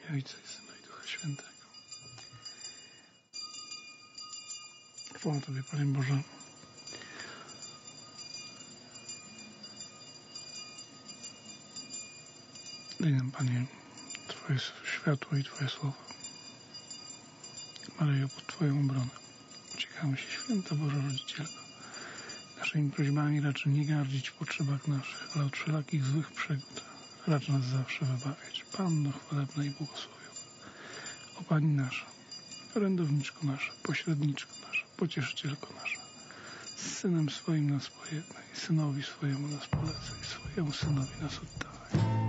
imię Ojca i Syna i Ducha Świętego. Chwała Tobie, Panie Boże. Daj nam, Panie, Twoje światło i Twoje słowo. Maryjo, pod Twoją obronę uciekamy się, Święta Boża Rodzicielko. Naszymi prośbami racz nie gardzić w potrzebach naszych, ale od wszelakich złych przygód racz nas zawsze wybawiać. Panno chwalebna i błogosławiona, o Pani nasza, orędowniczko nasza, pośredniczko nasza, pocieszycielko nasza, z Synem swoim nas pojednaj, Synowi swojemu nas polecaj, swojemu Synowi nas oddawaj.